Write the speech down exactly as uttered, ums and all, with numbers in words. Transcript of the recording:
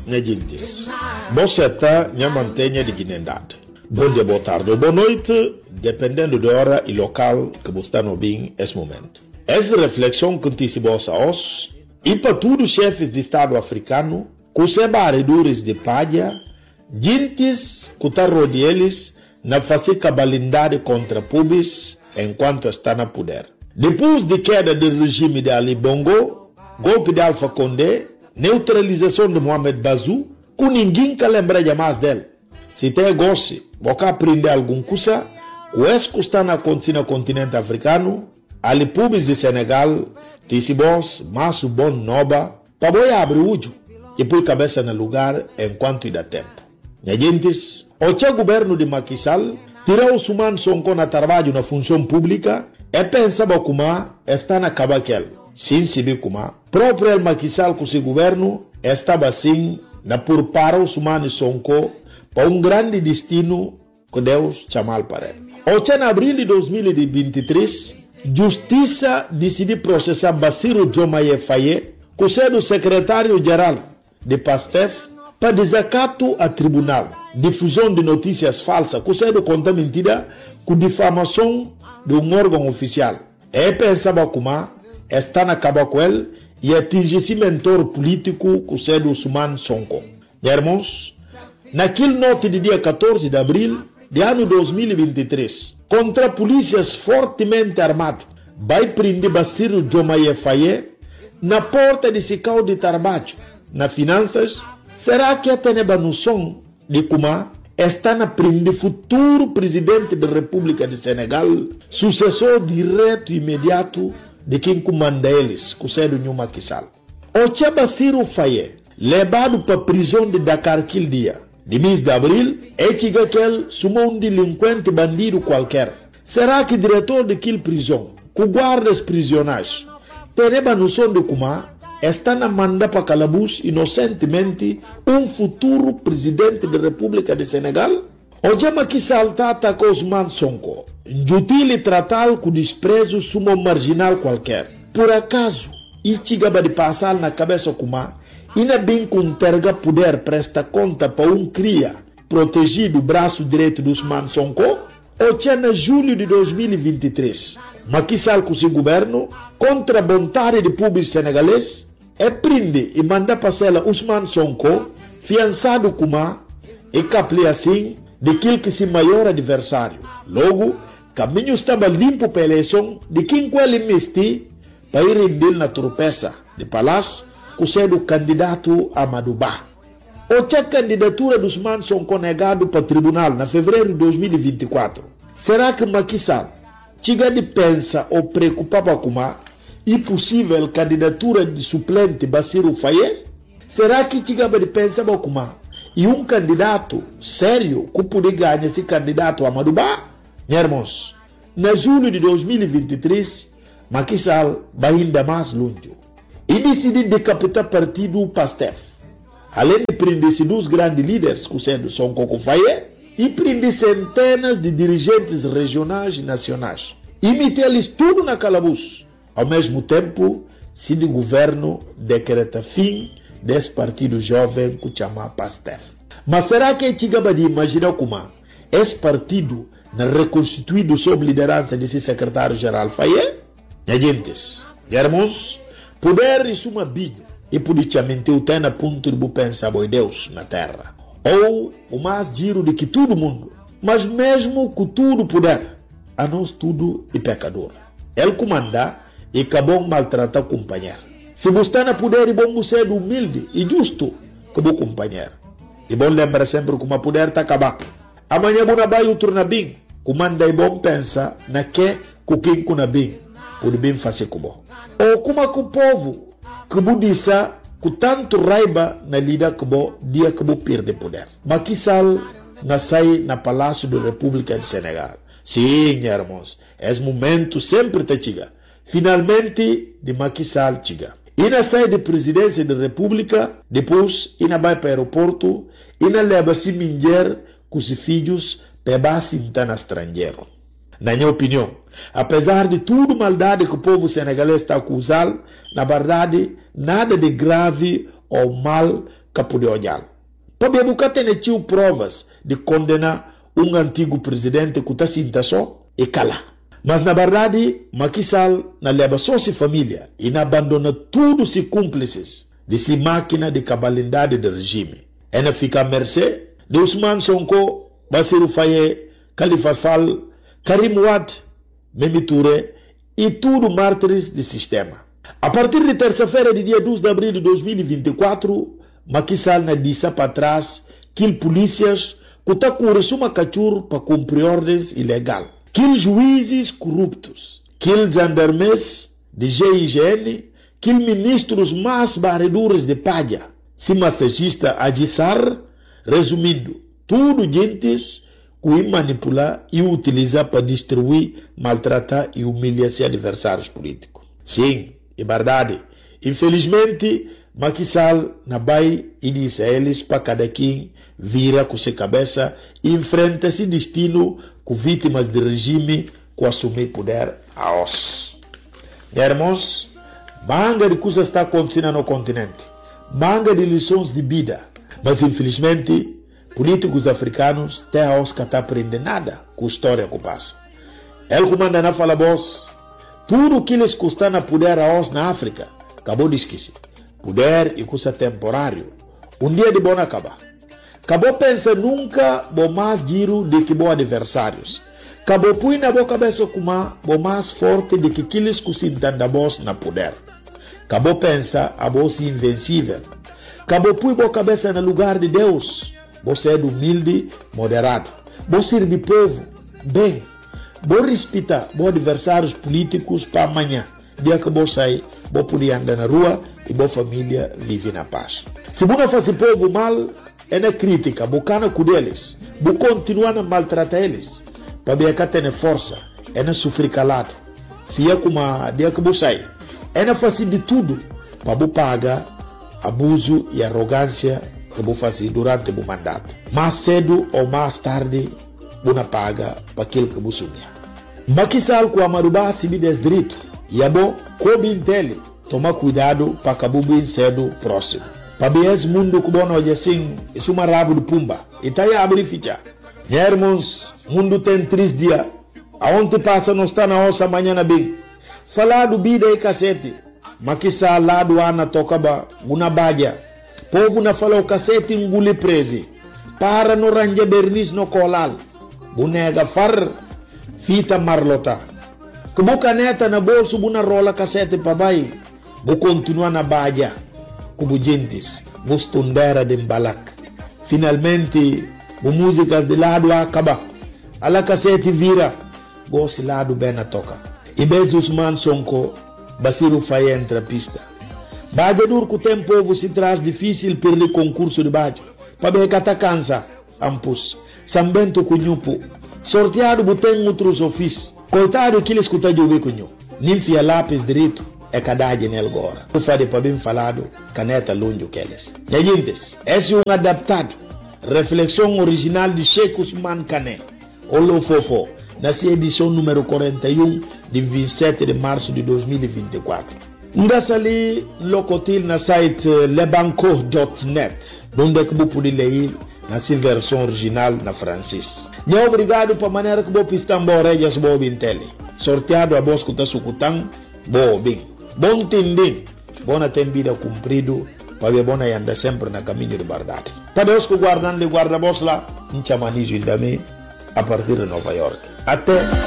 minha gente. Você está na mantenha de dignidade. Bom dia, boa tarde ou boa noite, dependendo da hora e local que você está no bem nesse momento. Essa reflexão que antecipa-se a nós e para todos os chefes de Estado africano, que os barredores de palha, gentes que estão rodeados na fazer cabalidade contra pubis enquanto está no poder. Depois de queda do regime de Ali Bongo, golpe de Alpha Condé, neutralização de Mohamed Bazoum, que ninguém quer lembrar mais dele. Se tem gosto, você aprender alguma coisa, o que está acontecendo no continente africano, ali pubis de Senegal, Tissibos, mas o bom nova, para boi abrir o olho e pôr cabeça no lugar enquanto dá tempo. Minha gente, o governo de Macky Sall tirou os humanos Sonko na trabalho na função pública e pensava como está na cabaquel. Sim, se vê como próprio Macky Sall com seu governo estava assim na por para os humanos Sonko para um grande destino que Deus chamou para ele. O em abril de dois mil e vinte e três, Justiça decidiu processar Bassirou Diomaye Faye, que é o secretário-geral de Pastef, para desacato a tribunal, difusão de notícias falsas, que é conta mentira, com difamação de um órgão oficial. E pensava como está na caba com ele e atingir esse mentor político, que é o Ousmane Sonko. Irmãos, naquele noite de dia quatorze de abril de ano dois mil e vinte e três, contra polícias fortemente armados, vai prender Bassirou Diomaye Faye na porta de Sicau de trabalho, na finanças. Será que a teneba noção de como está na prender futuro presidente da República de Senegal, sucessor direto e imediato de quem comanda eles, que é o Macky Sall? O Tia Bassirou Faye, levado para a prisão de Dakar aquele dia, de mês de abril, é que ele sumou um delinquente bandido qualquer. Será que o diretor daquela prisão, que guarda os prisioneiros, teneba noção de como está na manda para calabouço inocentemente um futuro presidente da República de Senegal? O Jama que salta ataca Ousmane Sonko, injutil e tratá-lo com desprezo sumo marginal qualquer. Por acaso, isto chegava de passar na cabeça como e não bem com terga poder presta conta para um cria protegido o braço direito do Ousmane Sonko? O tinha em julho de dois mil e vinte e três, Macky Sall com seu governo, contra a vontade de público senegalês, é prende e manda passar Ousmane Sonko, fiançado como e capli assim daquele que se maior adversário. Logo, caminho estava limpo para a eleição de quem com ele mesti para ir render na tropeça de palácio, que é o candidato Amadou Ba. O tinha candidatura dos Ousmane Sonko negado para o tribunal na fevereiro de dois mil e vinte e quatro. Será que Macky Sall chega de pensa ou preocupava com e possível candidatura de suplente Bassirou Faye? Será que chegava de pensar como e um candidato sério que poderia ganhar esse candidato Amadou Ba? Meus irmãos, na julho de dois mil e vinte e três, Macky Sall vai ainda mais longe e decidiu decapitar o partido Pastef. Além de prender dois grandes líderes, que são Sonko Faye, e prender centenas de dirigentes regionais e nacionais. E meter-lhes tudo na calabouço. Ao mesmo tempo, se o governo decreta fim desse partido jovem que chama Pastef. Mas será que é chegava de imaginar como esse partido não reconstituído sob liderança desse secretário-geral Faye? Minha gente, irmãos, poder isso uma bilha e politicamente o tem a ponto de pensar em Deus na terra. Ou o mais giro de que todo mundo, mas mesmo com tudo poder, a nós tudo é pecador. Ele comanda e acabou maltratar o companheiro. Se você está na poder, é bom você ser humilde e justo com o companheiro. E bom lembrar sempre que o poder está acabado. Amanhã você vai outro na bem. Comanda é bom pensar na que com quem com na bem pode bem fazer com bom. Ou como com o povo que você disse com tanto raiva na lida que você dia que você perde poder. Macky Sall nasceu na Palácio da República de Senegal. Sim, irmãos, esse momento sempre te chega. Finalmente, de Macky Sall chega. E na sai de presidência da República, depois, e na vai para o aeroporto, e na leva-se mulher com os filhos para base no estrangeiro. Na minha opinião, apesar de tudo maldade que o povo senegalês está acusando, na verdade, nada de grave ou mal que pode olhar. Para buscar ter provas de condenar um antigo presidente que está sinta só e cala. Mas na verdade, Macky Sall na leva só sua família e na abandona tudo se cúmplices de si máquina de cabalidade do regime. Ela fica à mercê de Ousmane Sonko, Bassirou Faye, Khalifa Sall, Karim Wade, Mimi Touré e tudo mártires do sistema. A partir de terça-feira, de dia doze de abril de dois mil e vinte e quatro, Macky Sall na disse para trás que polícias que está com uma cachorro para cumprir ordens ilegais. Que juízes corruptos, que gendarmes de G I G N, que ministros mais barredores de palha, se massagista Adissar, resumindo, tudo gentes que manipular e utilizar para destruir, maltratar e humilhar seus adversários políticos. Sim, é verdade. Infelizmente, Macky Sall na vai e diz a eles para cada quem vira com sua cabeça e enfrenta esse destino com vítimas de regime que assumir poder a os. Irmãos, manga de coisas está acontecendo no continente, manga de lições de vida, mas infelizmente políticos africanos até a os que não aprendem nada com a história que passa. Ele comanda na fala boss, tudo que eles custam a poder a os na África, acabou de esquecer. Poder e custa temporário. Um dia de bom acabar. Acabou pensa nunca bom mais giro de que bom adversários. Acabou põe na boa cabeça como bom mais forte de que aqueles que se entendem boss na poder. Acabou pensa a boss invencível. Acabou põe boa cabeça no lugar de Deus. Você é humilde, moderado. Você serve povo, bem. Vou respeitar bom adversários políticos para amanhã. Dia que vou sair, vou poder andar na rua e boa família vive na paz. Se você faz o povo mal, é na crítica, bocana com eles, vou continuar a maltratar eles, para ver que tem força, é na sofrer calado, fia como a dia que você sai, é na fazer de tudo, para você pagar abuso e arrogância que você faz durante o mandato. Mais cedo ou mais tarde, você paga para aquilo que você sonha. Macky Sall com a Marubá se me direito, e é bom, como entende, toma cuidado para acabar bem cedo próximo. Para ver esse mundo que bom hoje assim, isso é uma rabo de pumba. E tá aí a abrir ficha. Irmãos, o mundo tem três dias. Aonde passa não está na nossa manhã bem. Falar do vida e cacete. Macky Sall lá do Ana tocaba, uma badia. Povo na falou cacete engule preso. Para no range bernis no colal. Bunega far, fita marlota. Que boca neta na bolso, buna rola cacete para baixo. Vou continuar na badia, como gentes, vou estudar de balak. Finalmente, vou músicas de lado a acabar. A la cassete vira, vou se lado bem na toca. E vez dos Ousmane Sonko, Bassirou Faye entra pista. Badia dur que o tempo se traz difícil perder concurso de badia. Para ver que tá cansa, ampus. Sambento cunhupo. Sorteado botém outros ofícios. Coitado que ele escuta de ouvir cunhu. Ninfia lápis direito. É cadade nele agora. Eu falei para bem falado, caneta longe que eles. Gente, esse é um adaptado. Reflexão original de Sheikh Ousmane Kane. Olo Fofo, na sua edição número quarenta e um, de vinte e sete de março de dois mil e vinte e quatro. Ndassa ali, locotil na site lebanco ponto net, onde é que você pode ler na sua versão original na francês. E obrigado para a maneira que você pista embora e as boas intele. Sorteado a voz que está sucutando, boa bem. Bom tendem, bona tem vida cumprido, para ver bona anda sempre na caminho de verdade. Para Deus que guardando de guarda-bos lá, em chamanizo ainda a partir de Nova York. Até